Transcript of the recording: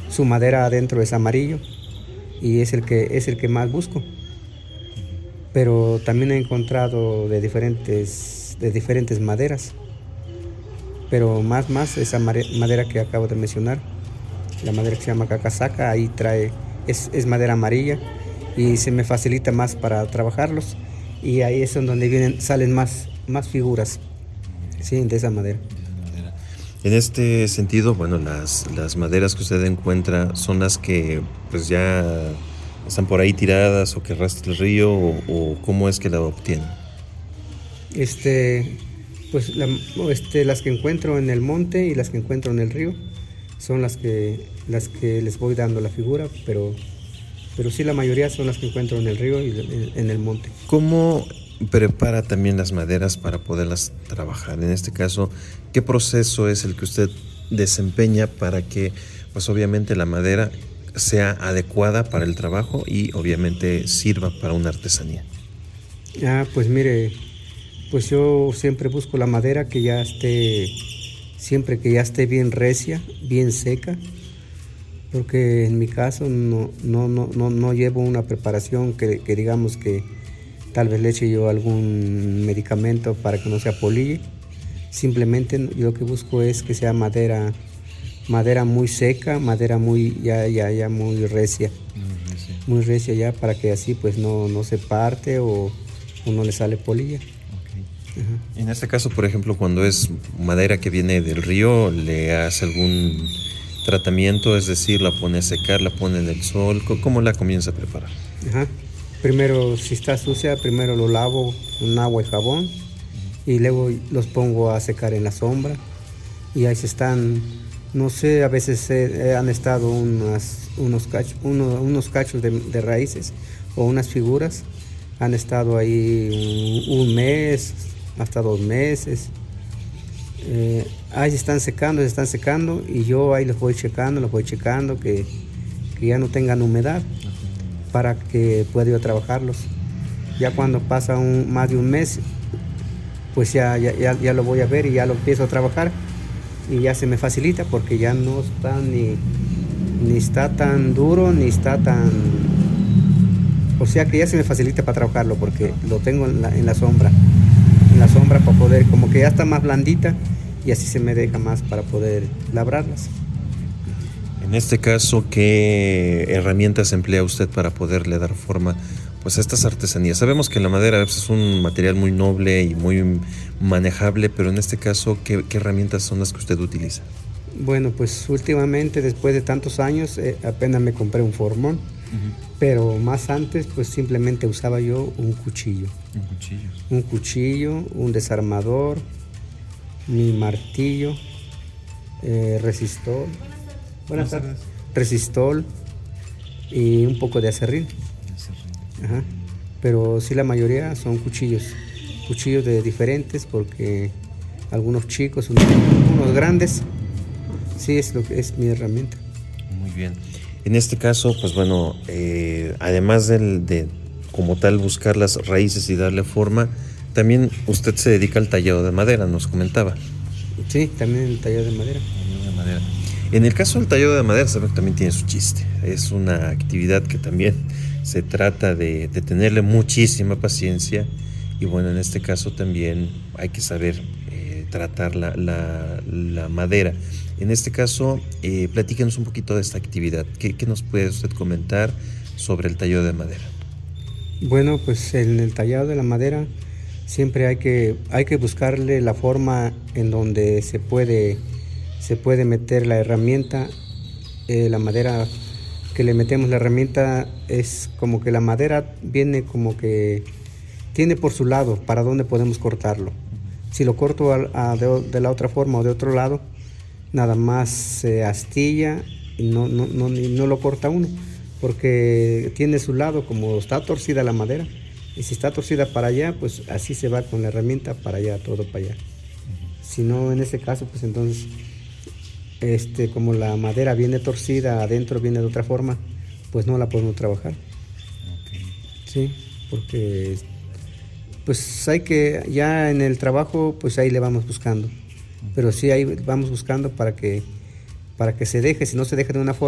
su madera adentro es amarillo y es el que más busco. Pero también he encontrado de diferentes maderas, pero más esa madera que acabo de mencionar, la madera que se llama cacasaca, ahí es madera amarilla y se me facilita más para trabajarlos y ahí es en donde salen más figuras, sí, de esa madera. En este sentido, bueno, las maderas que usted encuentra son las que pues ya están por ahí tiradas o que arrastra el río o cómo es que la obtienen. Pues las que encuentro en el monte y las que encuentro en el río son las que les voy dando la figura, pero sí la mayoría son las que encuentro en el río y en el monte. ¿Cómo prepara también las maderas para poderlas trabajar? En este caso, ¿qué proceso es el que usted desempeña para que, pues obviamente, la madera sea adecuada para el trabajo y obviamente sirva para una artesanía? Pues mire, pues yo siempre busco la madera siempre que ya esté bien recia, bien seca, porque en mi caso no llevo una preparación que digamos que tal vez le eche yo algún medicamento para que no se apolille. Simplemente yo lo que busco es que sea madera muy seca, madera ya muy recia, muy recia ya, para que así pues no se parte o no le sale polilla. En este caso, por ejemplo, cuando es madera que viene del río, ¿le hace algún tratamiento? Es decir, ¿la pone a secar, la pone en el sol? ¿Cómo la comienza a preparar? Primero, si está sucia, primero lo lavo con agua y jabón y luego los pongo a secar en la sombra y ahí se están, no sé, a veces han estado unos cachos de raíces o unas figuras, han estado ahí un mes, hasta 2 meses. Ahí se están secando y yo ahí los voy checando que ya no tengan humedad para que pueda yo trabajarlos. Ya cuando pasa más de un mes, pues ya lo voy a ver y ya lo empiezo a trabajar y ya se me facilita porque ya no está ni está tan duro ni está tan... O sea que ya se me facilita para trabajarlo porque lo tengo en la sombra para poder, como que ya está más blandita y así se me deja más para poder labrarlas. En este caso, ¿qué herramientas emplea usted para poderle dar forma pues a estas artesanías? Sabemos que la madera es un material muy noble y muy manejable, pero en este caso, ¿qué herramientas son las que usted utiliza? Bueno, pues últimamente, después de tantos años, apenas me compré un formón. Pero más antes, pues simplemente usaba yo un cuchillo. Un cuchillo, un desarmador, mi martillo, resistol. Buenas tardes. Resistol y un poco de aserrín. Pero sí, la mayoría son cuchillos de diferentes, porque algunos chicos, unos grandes. Sí, es lo que es mi herramienta. Muy bien. En este caso, pues bueno, además de como tal buscar las raíces y darle forma, también usted se dedica al tallado de madera, nos comentaba. Sí, también el tallado de madera. En el caso del tallado de madera, sabe que también tiene su chiste. Es una actividad que también se trata de tenerle muchísima paciencia y bueno, en este caso también hay que saber tratar la madera. En este caso, platíquenos un poquito de esta actividad. ¿Qué nos puede usted comentar sobre el tallado de madera? Bueno, pues en el tallado de la madera siempre hay que buscarle la forma en donde se puede meter la herramienta. La madera que le metemos la herramienta es como que la madera viene como que tiene por su lado para dónde podemos cortarlo. Si lo corto de la otra forma o de otro lado, nada más se astilla y no lo corta uno, porque tiene su lado, como está torcida la madera, y si está torcida para allá, pues así se va con la herramienta para allá, todo para allá. Si no, en ese caso, pues entonces, como la madera viene torcida, adentro viene de otra forma, pues no la podemos trabajar. Sí, porque pues ya en el trabajo, pues ahí le vamos buscando. Pero sí, ahí vamos buscando para que se deje. Si no se deja de una forma,